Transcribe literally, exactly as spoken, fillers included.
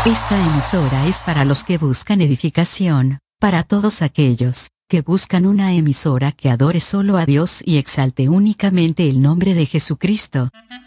Esta emisora es para los que buscan edificación, para todos aquellos que buscan una emisora que adore solo a Dios y exalte únicamente el nombre de Jesucristo.